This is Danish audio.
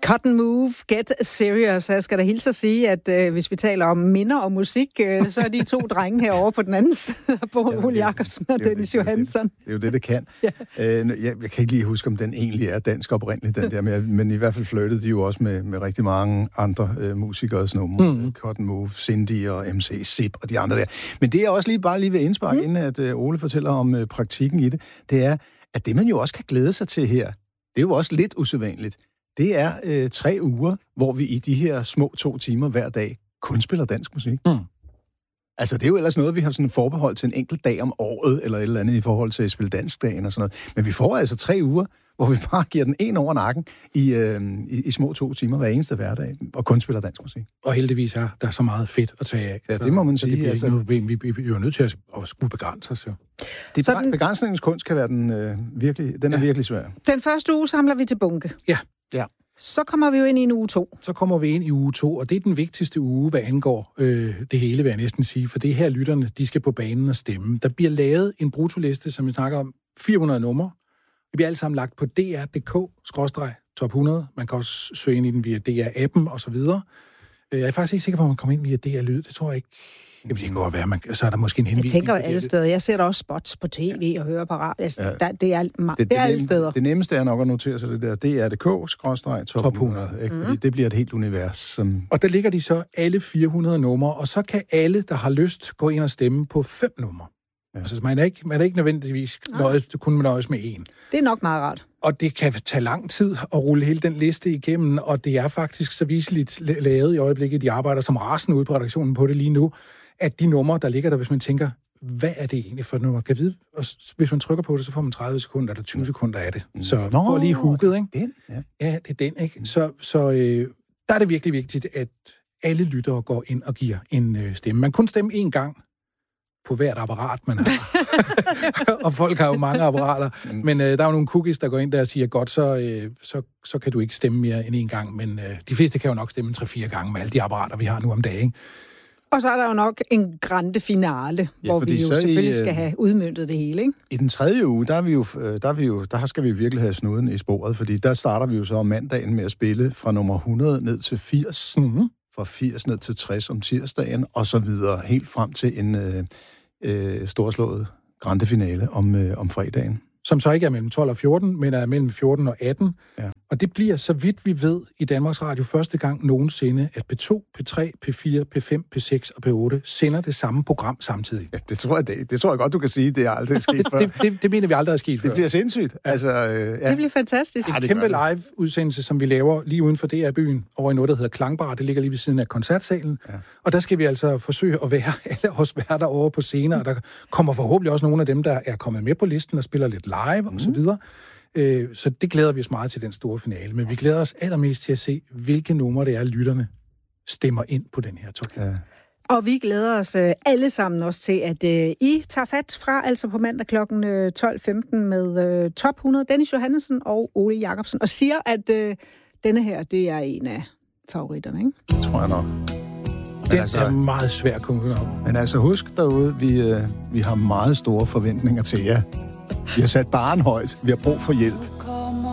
Cotton Move, Get Serious. Jeg skal da hilse at sige, at hvis vi taler om minder og musik, så er de to drenge herovre på den anden side, Ole Jacobsen og Dennis Johansson. Det er jo det kan. Ja. Jeg kan ikke lige huske, om den egentlig er dansk oprindelig, den der, men i hvert fald flyttede de jo også med rigtig mange andre musikers numre. Cotton Move, Cindy og MC Zip og de andre der. Men det er også bare lige ved indspark, inden at Ole fortæller om praktikken i det, det er, at det man jo også kan glæde sig til her, det er jo også lidt usædvanligt. Det er 3 uger, hvor vi i de her små 2 timer hver dag kun spiller dansk musik. Altså, det er jo ellers noget, vi har sådan forbeholdt til en enkelt dag om året, eller et eller andet i forhold til at spille danskdagen og sådan noget. Men vi får altså 3 uger, hvor vi bare giver den en over nakken i små 2 timer hver eneste hverdag, og kun spiller dansk musik. Og heldigvis er der så meget fedt at tage af. Ja, det må man sige. Det bliver ikke noget problem. Vi er jo nødt til at skulle begrænse os. Begrænsningens kunst kan være den virkelig svær. Den første uge samler vi til bunke. Ja. Så kommer vi jo ind i en uge 2. Så kommer vi ind i uge 2, og det er den vigtigste uge, hvad angår det hele, vil jeg næsten sige. For det her lytterne, de skal på banen og stemme. Der bliver lavet en brutoliste, som vi snakker om, 400 numre. Det bliver alle sammen lagt på dr.dk/top 100. Man kan også søge ind i den via DR-appen og så videre. Jeg er faktisk ikke sikker på, at man kommer ind via DR-lyd. Det tror jeg ikke. Det kan godt være, så er der måske en henvisning. Jeg tænker alle steder. Jeg ser da også spots på tv og hører på radio. Det er alle steder. Det nemmeste er nok at notere sig det der dr.dk/top 100. Fordi det bliver et helt univers. Og der ligger de så alle 400 numre, og så kan alle, der har lyst, gå ind og stemme på 5 numre. Ja. Altså, man er ikke nødvendigvis kun nøjes med 1. Det er nok meget rart. Og det kan tage lang tid at rulle hele den liste igennem, og det er faktisk så viseligt lavet i øjeblikket. De arbejder som rasende ude på redaktionen på det lige nu, at de numre, der ligger der, hvis man tænker, hvad er det egentlig for et nummer? Kan vide? Og hvis man trykker på det, så får man 30 sekunder eller 20 sekunder af det. Så får lige hooket, ikke? Den? Ja, det er den, ikke? Så der er det virkelig vigtigt, at alle lyttere går ind og giver en stemme. Man kun stemme 1 gang på hvert apparat, man har. Og folk har jo mange apparater. Men der er jo nogle cookies, der går ind der og siger, godt, så kan du ikke stemme mere end 1 gang. Men de fleste kan jo nok stemme 3-4 gange med alle de apparater, vi har nu om dagen. Og så er der jo nok en grande finale, hvor vi jo selvfølgelig skal have udmøntet det hele, ikke? I den 3. uge, der skal vi virkelig have snuden i sporet, fordi der starter vi jo så om mandagen med at spille fra nummer 100 ned til 80, fra 80 ned til 60 om tirsdagen, og så videre helt frem til en storslået grande finale om fredagen. Som så ikke er mellem 12 og 14, men er mellem 14 og 18. Ja. Og det bliver, så vidt vi ved, i Danmarks Radio første gang nogensinde, at P2, P3, P4, P5, P6 og P8 sender det samme program samtidig. Ja, det tror jeg godt, du kan sige. Det er aldrig sket før. Det mener vi aldrig er sket før. Det bliver sindssygt. Ja. Det bliver fantastisk. En kæmpe live-udsendelse, som vi laver lige uden for DR-byen, over i noget, der hedder Klangbar. Det ligger lige ved siden af koncertsalen. Ja. Og der skal vi altså forsøge at være alle os værter over på scener. Og der kommer forhåbentlig også nogle af dem, der er kommet med på listen og spiller lidt live og så videre. Så det glæder vi os meget til den store finale. Men vi glæder os allermest til at se, hvilke numre det er, lytterne stemmer ind på den her top. Ja. Og vi glæder os alle sammen også til, at I tager fat fra, altså på mandag kl. 12.15 med Top 100, Dennis Johansson og Ole Jacobsen, og siger, at denne her, det er en af favoritterne, ikke? Det tror jeg nok. Den er meget svær at komme ud om. Men altså husk derude, vi har meget store forventninger til jer. Vi har sat barren højt. Vi har brug for hjælp.